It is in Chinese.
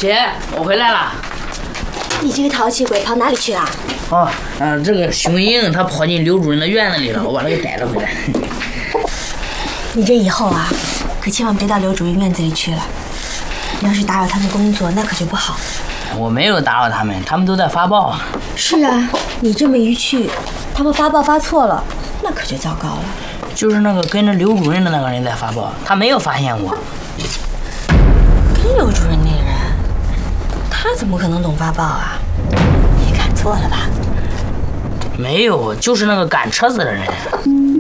姐，我回来了。 你这个淘气鬼跑哪里去了？ 这个熊英他跑进刘主任的院子里了，我把他给逮了回来。 你这以后啊，可千万别到刘主任院子里去了。你要是打扰他们工作，那可就不好。 我没有打扰他们，他们都在发报。 是啊，你这么一去，他们发报发错了，那可就糟糕了。 就是那个跟着刘主任的那个人在发报，他没有发现我。 跟刘主任那个人，他怎么可能总发报啊？你看错了吧？ 没有，就是那个赶车子的人。